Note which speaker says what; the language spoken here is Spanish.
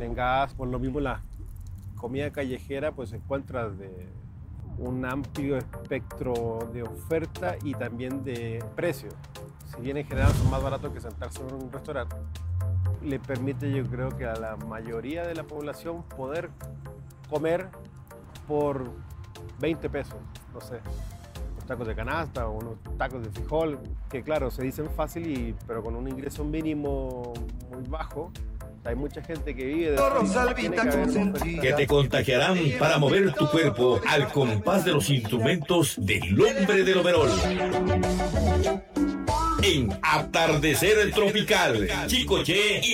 Speaker 1: tienen gas. Por lo mismo la comida callejera pues encuentras de un amplio espectro de oferta y también de precio. Si bien en general son más baratos que sentarse en un restaurante, le permite, yo creo, que a la mayoría de la población poder comer por 20 pesos, no sé, unos tacos de canasta o unos tacos de frijol, que claro, se dicen fácil, pero con un ingreso mínimo muy bajo. Hay mucha gente que vive de eso,
Speaker 2: que te contagiarán para mover tu cuerpo al compás de los instrumentos del hombre del overol. En Atardecer Tropical, Chicoche y